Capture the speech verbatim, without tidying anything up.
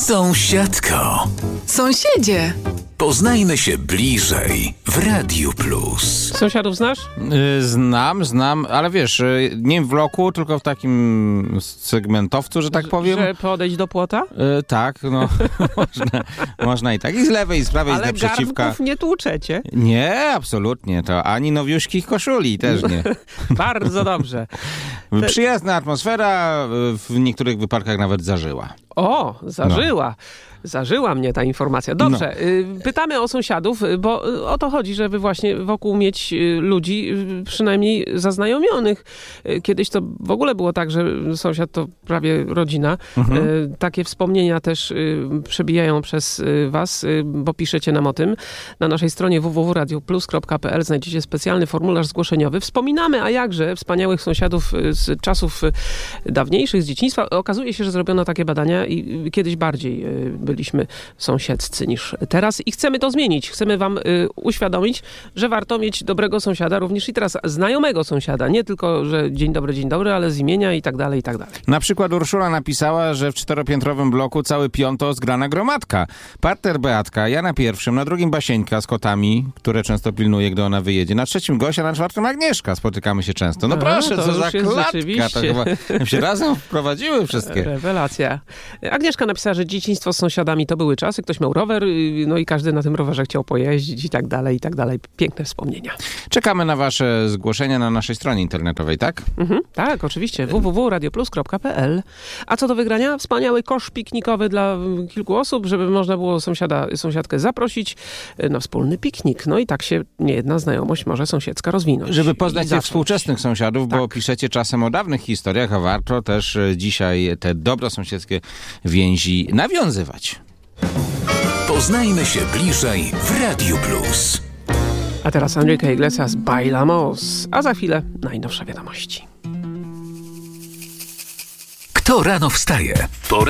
Sąsiadko. Sąsiedzie. Poznajmy się bliżej w Radiu Plus. Sąsiadów znasz? Y, Znam, znam, ale wiesz, y, nie w bloku, tylko w takim segmentowcu, że tak powiem. Że podejść do płota? Y, tak, no można, można i tak. I z lewej, i z prawej, i z Ale naprzeciwka. garbów nie tłuczecie. Nie, absolutnie. To ani nowiuszkich koszuli też nie. Bardzo dobrze. Przyjazna atmosfera, y, w niektórych wypadkach nawet zażyła. O, zażyła. Zażyła mnie ta informacja. Dobrze, No. y, pytamy o sąsiadów, y, bo y, o to chodzi, żeby właśnie wokół mieć y, ludzi, y, przynajmniej zaznajomionych. Y, Kiedyś to w ogóle było tak, że sąsiad to prawie rodzina. Mhm. Y, Takie wspomnienia też y, przebijają przez y, was, y, bo piszecie nam o tym. Na naszej stronie w w w kropka radio plus kropka p l znajdziecie specjalny formularz zgłoszeniowy. Wspominamy, a jakże, wspaniałych sąsiadów y, z czasów y, dawniejszych, z dzieciństwa. Okazuje się, że zrobiono takie badania i y, kiedyś bardziej y, byliśmy sąsiedzcy niż teraz i chcemy to zmienić. Chcemy wam y, uświadomić, że warto mieć dobrego sąsiada, również i teraz znajomego sąsiada. Nie tylko, że dzień dobry, dzień dobry, ale z imienia i tak dalej, i tak dalej. Na przykład Urszula napisała, że w czteropiętrowym bloku cały piąto zgrana gromadka. Parter Beatka, ja na pierwszym, na drugim Basieńka z kotami, które często pilnuje, gdy ona wyjedzie. Na trzecim Gosia, na czwartym Agnieszka. Spotykamy się często. No A, proszę, to co już za jest klatka. rzeczywiście. To chyba się razem wprowadziły wszystkie. Rewelacja. Agnieszka napisała, że dzieciństwo z sąsiadami to były czasy. Ktoś miał rower, y, no i każdy na tym rowerze chciał pojeździć i tak dalej, i tak dalej. Piękne wspomnienia. Czekamy na wasze zgłoszenia na naszej stronie internetowej, tak? Mhm, tak, oczywiście. w w w kropka radio plus kropka p l. A co do wygrania? Wspaniały kosz piknikowy dla mm, kilku osób, żeby można było sąsiada, sąsiadkę zaprosić y, na wspólny piknik. No i tak się niejedna znajomość może sąsiedzka rozwinąć. Żeby I poznać tych zacząć. współczesnych sąsiadów, bo Tak. piszecie czasem o dawnych historiach, a warto też e, dzisiaj te dobrosąsiedzkie więzi nawiązywać. Poznajmy się bliżej w Radiu Plus. A teraz Enrique Iglesias, Bailamos. A za chwilę najnowsze wiadomości. Kto rano wstaje? Pora